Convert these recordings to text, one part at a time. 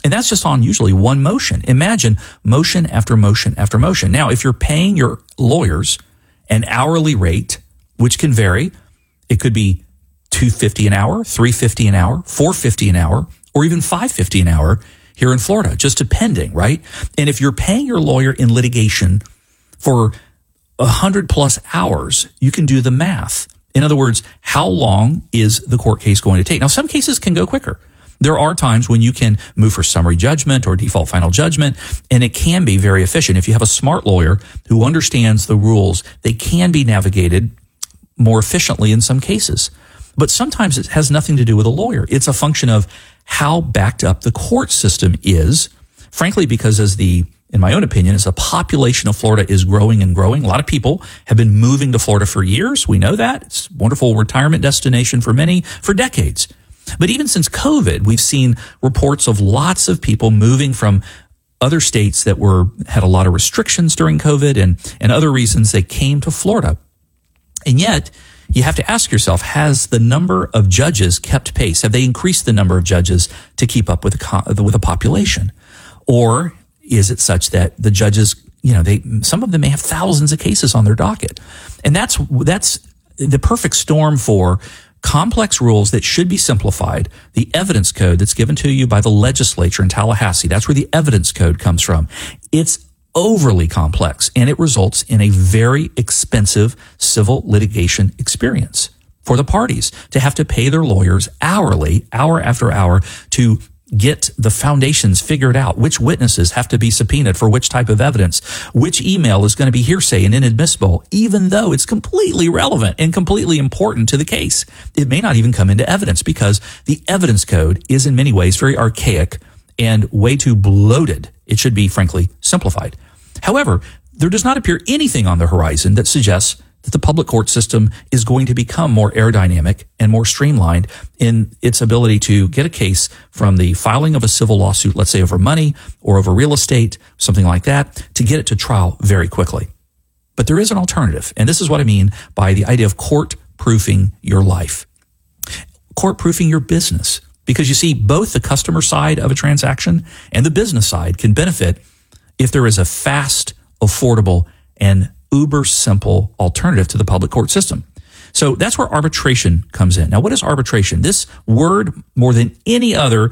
And that's just on usually one motion. Imagine motion after motion after motion. Now, if you're paying your lawyers an hourly rate, which can vary, it could be $2.50 an hour, $3.50 an hour, $4.50 an hour, or even $5.50 an hour here in Florida, just depending, right? And if you're paying your lawyer in litigation for 100 plus hours, you can do the math. In other words, how long is the court case going to take? Now, some cases can go quicker. There are times when you can move for summary judgment or default final judgment, and it can be very efficient. If you have a smart lawyer who understands the rules, they can be navigated more efficiently in some cases. But sometimes it has nothing to do with a lawyer. It's a function of how backed up the court system is, frankly, because in my own opinion, as the population of Florida is growing and growing, a lot of people have been moving to Florida for years. We know that. It's a wonderful retirement destination for many for decades. But even since COVID, we've seen reports of lots of people moving from other states that had a lot of restrictions during COVID and other reasons they came to Florida. And yet, you have to ask yourself, has the number of judges kept pace? Have they increased the number of judges to keep up with the population? Or is it such that the judges, some of them may have thousands of cases on their docket? And that's the perfect storm for complex rules that should be simplified. The evidence code that's given to you by the legislature in Tallahassee, that's where the evidence code comes from. It's overly complex, and it results in a very expensive civil litigation experience for the parties to have to pay their lawyers hourly, hour after hour, to get the foundations figured out, which witnesses have to be subpoenaed for which type of evidence, which email is going to be hearsay and inadmissible, even though it's completely relevant and completely important to the case. It may not even come into evidence because the evidence code is in many ways very archaic and way too bloated. It should be, frankly, simplified. However, there does not appear anything on the horizon that suggests that the public court system is going to become more aerodynamic and more streamlined in its ability to get a case from the filing of a civil lawsuit, let's say over money or over real estate, something like that, to get it to trial very quickly. But there is an alternative, and this is what I mean by the idea of court-proofing your life, court-proofing your business. Because you see, both the customer side of a transaction and the business side can benefit if there is a fast, affordable, and uber simple alternative to the public court system. So that's where arbitration comes in. Now, what is arbitration? This word, more than any other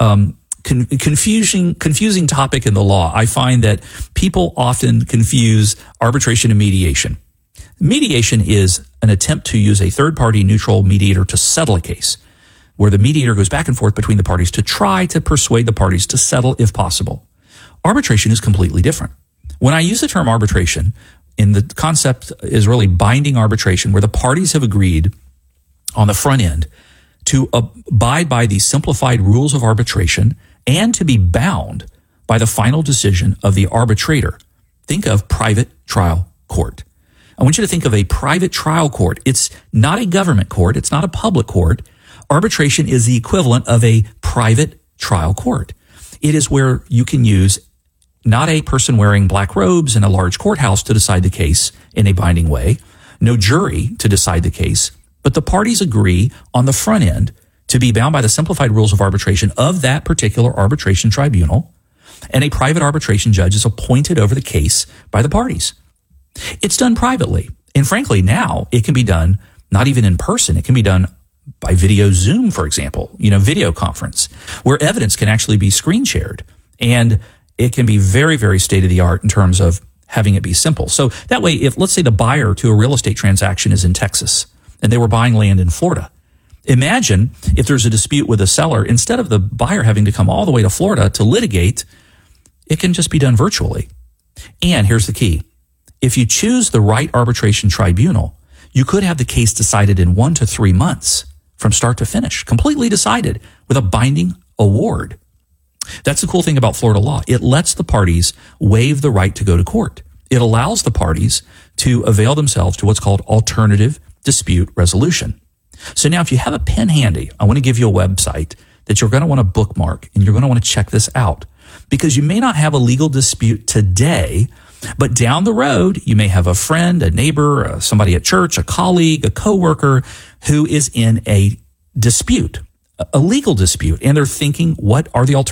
confusing topic in the law, I find that people often confuse arbitration and mediation. Mediation is an attempt to use a third-party neutral mediator to settle a case, where the mediator goes back and forth between the parties to try to persuade the parties to settle if possible. Arbitration is completely different. When I use the term arbitration, and the concept is really binding arbitration, where the parties have agreed on the front end to abide by the simplified rules of arbitration and to be bound by the final decision of the arbitrator. Think of private trial court. I want you to think of a private trial court. It's not a government court. It's not a public court. Arbitration is the equivalent of a private trial court. It is where you can use not a person wearing black robes in a large courthouse to decide the case in a binding way, no jury to decide the case, but the parties agree on the front end to be bound by the simplified rules of arbitration of that particular arbitration tribunal, and a private arbitration judge is appointed over the case by the parties. It's done privately, and frankly, now it can be done not even in person. It can be done by video Zoom, for example, video conference, where evidence can actually be screen shared, and it can be very, very state-of-the-art in terms of having it be simple. So that way, if, let's say, the buyer to a real estate transaction is in Texas and they were buying land in Florida, imagine if there's a dispute with a seller, instead of the buyer having to come all the way to Florida to litigate, it can just be done virtually. And here's the key. If you choose the right arbitration tribunal, you could have the case decided in 1 to 3 months from start to finish, completely decided with a binding award. That's the cool thing about Florida law. It lets the parties waive the right to go to court. It allows the parties to avail themselves to what's called alternative dispute resolution. So now if you have a pen handy, I want to give you a website that you're going to want to bookmark, and you're going to want to check this out, because you may not have a legal dispute today, but down the road, you may have a friend, a neighbor, somebody at church, a colleague, a coworker who is in a dispute, a legal dispute, and they're thinking, what are the alternatives?